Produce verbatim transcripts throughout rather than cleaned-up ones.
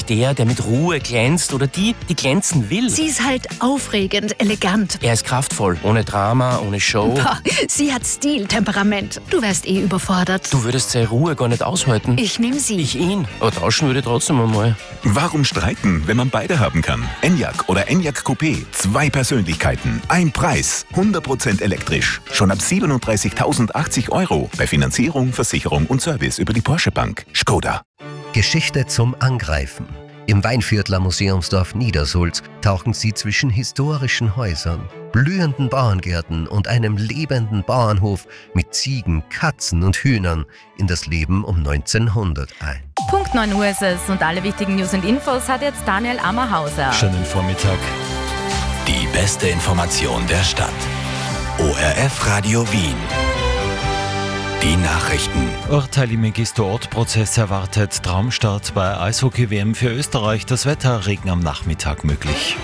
der, der mit Ruhe glänzt oder die, die glänzen will. Sie ist halt aufregend, elegant. Er ist kraftvoll, ohne Drama, ohne Show. Boah, sie hat Stil, Temperament. Du wärst eh überfordert. Du würdest seine Ruhe gar nicht aushalten. Ich nehm sie. Ich ihn. Aber tauschen würde ich trotzdem einmal. Warum streiten, wenn man beide haben kann? Enyaq oder Enyaq Coupé. Zwei Persönlichkeiten, ein Preis. hundert Prozent elektrisch. Schon ab siebenunddreißigtausendachtzig Euro. Bei Finanzierung, Versicherung und Service über die Porsche Bank. Skoda. Geschichte zum Angreifen. Im Weinviertler Museumsdorf Niedersulz tauchen Sie zwischen historischen Häusern, blühenden Bauerngärten und einem lebenden Bauernhof mit Ziegen, Katzen und Hühnern in das Leben um neunzehnhundert ein. Punkt neun Uhr ist es und alle wichtigen News und Infos hat jetzt Daniel Ammerhauser. Schönen Vormittag. Die beste Information der Stadt. O R F Radio Wien. Die Nachrichten. Urteil im Egisto-Ort-Prozess erwartet. Traumstart bei Eishockey-W M für Österreich. Das Wetter, Regen am Nachmittag möglich.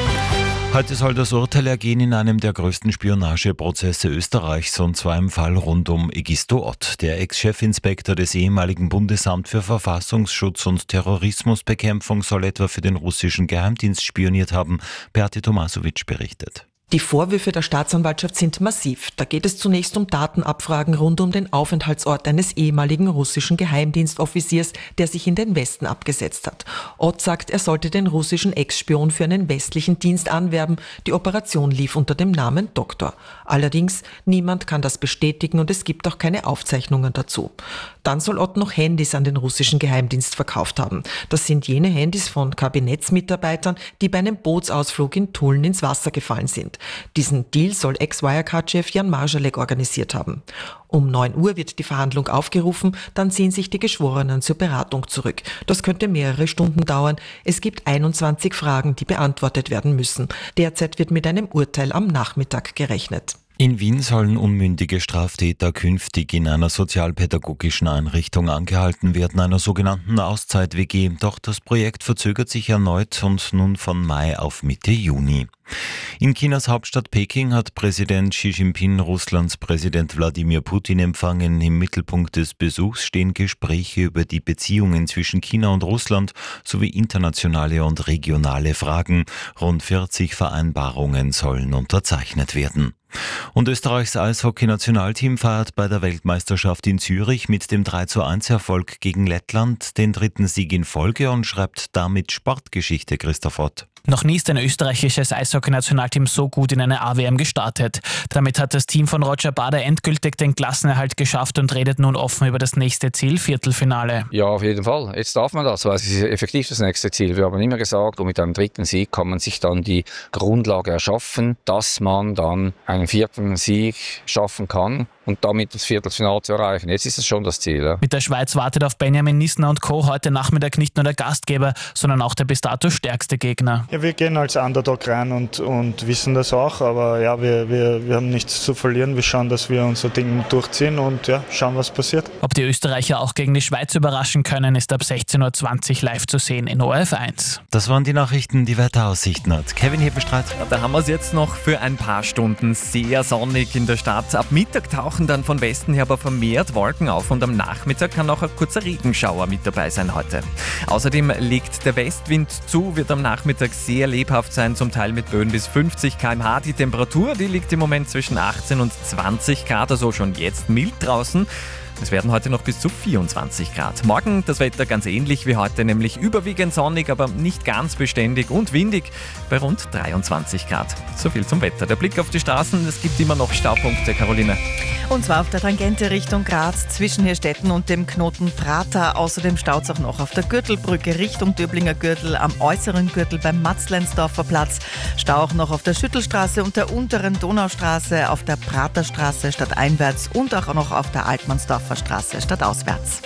Heute soll das Urteil ergehen in einem der größten Spionageprozesse Österreichs, und zwar im Fall rund um Egisto Ott. Der Ex-Chefinspektor des ehemaligen Bundesamt für Verfassungsschutz und Terrorismusbekämpfung soll etwa für den russischen Geheimdienst spioniert haben. Berti Tomasowitsch berichtet. Die Vorwürfe der Staatsanwaltschaft sind massiv. Da geht es zunächst um Datenabfragen rund um den Aufenthaltsort eines ehemaligen russischen Geheimdienstoffiziers, der sich in den Westen abgesetzt hat. Ott sagt, er sollte den russischen Ex-Spion für einen westlichen Dienst anwerben. Die Operation lief unter dem Namen Doktor. Allerdings, niemand kann das bestätigen und es gibt auch keine Aufzeichnungen dazu. Dann soll Ott noch Handys an den russischen Geheimdienst verkauft haben. Das sind jene Handys von Kabinettsmitarbeitern, die bei einem Bootsausflug in Tulln ins Wasser gefallen sind. Diesen Deal soll Ex-Wirecard-Chef Jan Marschalek organisiert haben. Um neun Uhr wird die Verhandlung aufgerufen, dann ziehen sich die Geschworenen zur Beratung zurück. Das könnte mehrere Stunden dauern. Es gibt einundzwanzig Fragen, die beantwortet werden müssen. Derzeit wird mit einem Urteil am Nachmittag gerechnet. In Wien sollen unmündige Straftäter künftig in einer sozialpädagogischen Einrichtung angehalten werden, einer sogenannten Auszeit-W G. Doch das Projekt verzögert sich erneut und nun von Mai auf Mitte Juni. In Chinas Hauptstadt Peking hat Präsident Xi Jinping Russlands Präsident Wladimir Putin empfangen. Im Mittelpunkt des Besuchs stehen Gespräche über die Beziehungen zwischen China und Russland sowie internationale und regionale Fragen. Rund vierzig Vereinbarungen sollen unterzeichnet werden. Und Österreichs Eishockey-Nationalteam feiert bei der Weltmeisterschaft in Zürich mit dem drei zu eins Erfolg gegen Lettland den dritten Sieg in Folge und schreibt damit Sportgeschichte. Christoph Ott. Noch nie ist ein österreichisches Eishockey-Nationalteam so gut in eine A W M gestartet. Damit hat das Team von Roger Bader endgültig den Klassenerhalt geschafft und redet nun offen über das nächste Ziel, Viertelfinale. Ja, auf jeden Fall. Jetzt darf man das, weil es ist effektiv das nächste Ziel. Wir haben immer gesagt, und mit einem dritten Sieg kann man sich dann die Grundlage erschaffen, dass man dann einen vierten Sieg schaffen kann und damit das Viertelfinale zu erreichen. Jetzt ist es schon das Ziel. Ja. Mit der Schweiz wartet auf Benjamin Nissner und Co. heute Nachmittag nicht nur der Gastgeber, sondern auch der bis dato stärkste Gegner. Ja, wir gehen als Underdog rein und, und wissen das auch, aber ja, wir, wir, wir haben nichts zu verlieren. Wir schauen, dass wir unser Ding durchziehen und ja, schauen, was passiert. Ob die Österreicher auch gegen die Schweiz überraschen können, ist ab sechzehn Uhr zwanzig live zu sehen in O R F eins. Das waren die Nachrichten, die Wetteraussichten hat Kevin Hebestreit. Ja, da haben wir es jetzt noch für ein paar Stunden sehr sonnig in der Stadt. Ab Mittag tauchen dann von Westen her aber vermehrt Wolken auf und am Nachmittag kann auch ein kurzer Regenschauer mit dabei sein heute. Außerdem legt der Westwind zu, wird am Nachmittag sehr lebhaft sein, zum Teil mit Böen bis fünfzig Kilometer pro Stunde. Die Temperatur, die liegt im Moment zwischen achtzehn und zwanzig Grad, also schon jetzt mild draußen. Es werden heute noch bis zu vierundzwanzig Grad. Morgen das Wetter ganz ähnlich wie heute, nämlich überwiegend sonnig, aber nicht ganz beständig und windig bei rund dreiundzwanzig Grad. So viel zum Wetter. Der Blick auf die Straßen, es gibt immer noch Staupunkte, Caroline. Und zwar auf der Tangente Richtung Graz, zwischen Hirstetten und dem Knoten Prater. Außerdem staut es auch noch auf der Gürtelbrücke Richtung Döblinger Gürtel, am äußeren Gürtel beim Matzleinsdorfer Platz. Stau auch noch auf der Schüttelstraße und der unteren Donaustraße, auf der Praterstraße stadteinwärts und auch noch auf der Altmannsdorfer Straße stadtauswärts.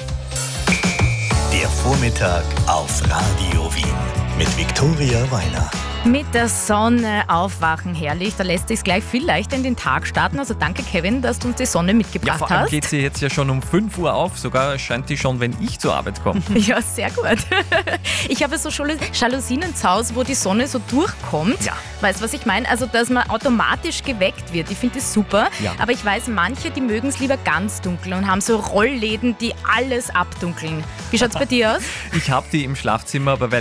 Der Vormittag auf Radio Wien mit Viktoria Weiner. Mit der Sonne aufwachen, herrlich. Da lässt sich gleich viel leichter in den Tag starten. Also danke, Kevin, dass du uns die Sonne mitgebracht ja, vor allem hast. geht sie jetzt ja schon um fünf Uhr auf. Sogar scheint die schon, wenn ich zur Arbeit komme. Ja, sehr gut. Ich habe so Jalousien zu Hause, wo die Sonne so durchkommt. Ja. Weißt du, was ich meine? Also, dass man automatisch geweckt wird. Ich finde das super. Ja. Aber ich weiß, manche, die mögen es lieber ganz dunkel und haben so Rollläden, die alles abdunkeln. Wie schaut es bei dir aus? Ich habe die im Schlafzimmer, aber weil